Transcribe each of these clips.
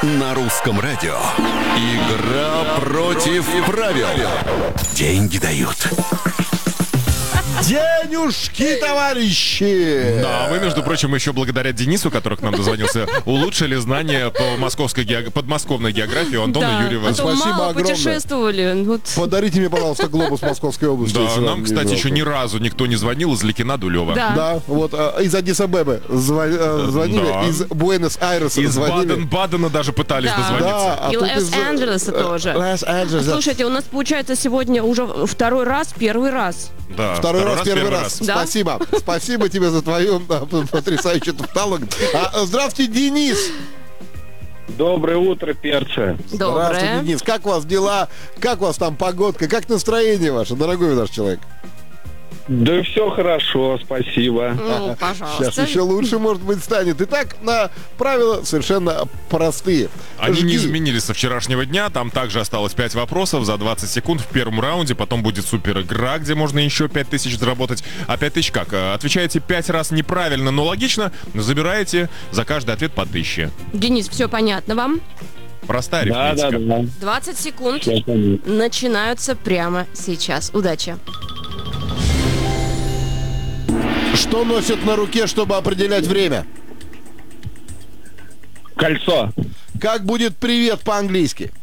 На русском радио. Игра против правил. Деньги дают. Денежки, товарищи! Да, вы, между прочим, еще благодаря Денису, который к нам дозвонился, улучшили знания по подмосковной географии у Антона Юрьева. А то Спасибо мало огромное. путешествовали. Вот. Подарите мне, пожалуйста, глобус Московской области. Да, если нам, вам кстати, не еще жалко. ни разу никто не звонил из Ликина Дулева. Да. Да, вот из Аддис-Абебы звонили, Да. из Буэнос-Айреса Из звонили. Баден-Бадена даже пытались Да. дозвониться. Да, а И тут из Лос-Анджелеса тоже. Лос-Анджелес, да. Слушайте, у нас получается сегодня уже второй раз, первый раз. Да, Второй раз, первый раз. Да? Спасибо. Спасибо тебе за твою потрясающую тавтологию. Здравствуйте, Денис. Доброе утро, перцы. Здравствуйте, Доброе. Денис. Как у вас дела? Как у вас там погодка? Как настроение ваше, дорогой наш человек? Да все хорошо, спасибо. Ну, пожалуйста. Сейчас еще лучше, может быть, станет. Итак, правила совершенно простые. Они не Жги. изменились со вчерашнего дня. Там также осталось 5 вопросов за 20 секунд в первом раунде. Потом будет супер игра, где можно еще 5000 заработать. А 5000 как? Отвечаете 5 раз неправильно, но логично. Забираете за каждый ответ по 1000. Денис, все понятно вам? Простая Да, арифметика. да. 20 секунд Всё понятно. начинаются прямо сейчас. Удачи. Что носят на руке, чтобы определять время? Кольцо. Как будет привет по-английски?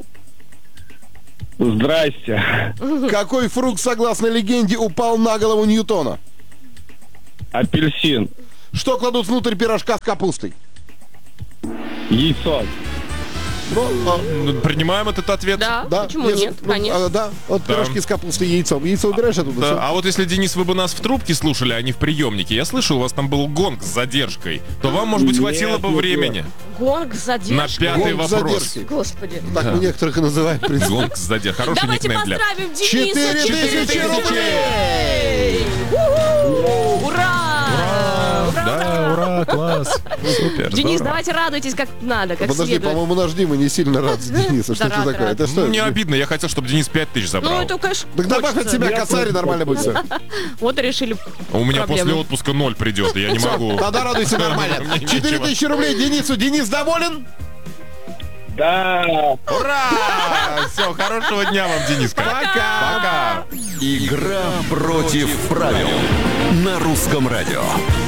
Здрасте. Какой фрукт, согласно легенде, упал на голову Ньютона? Апельсин. Что кладут внутрь пирожка с капустой? Яйцо. Ну, принимаем этот ответ. Да, Да, почему если- нет? Конечно. да, вот Да. пирожки с капустой и яйцом. Яйцо убираешь оттуда? Да, всё. а вот если, Денис, вы бы нас в трубке слушали, а не в приемнике, я слышал, у вас там был гонг с задержкой, то вам, может быть, Нет, хватило бы нет, времени Гонг с на задержкой. пятый Гонг с вопрос. задержкой. Господи. Так мы некоторых и называем, в принципе. Гонг с задержкой. Хороший Давайте никнейм для... поздравим Дениса. 4000 рублей! У-ху! Ура! Ура, Да, ура, класс. Супер, Денис, здорово. давайте радуйтесь как надо, как Подожди, следует. по-моему, наш Дима не сильно рад за Дениса. Что Да, это рад, такое? рад. Это что? Ну, не обидно, я хотел, чтобы Денис 5000 забрал. Ну, это, конечно, Так добавь от хочется. себя косарь, и нормально будет все. Вот и решили. У меня проблему. после отпуска 0 придет, и я не могу. Тогда радуйся нормально. Мне нечего. 4000 рублей Денису. Денис доволен? Да. Ура! Все, хорошего дня вам, Дениска. Пока. Игра против правил. На русском радио.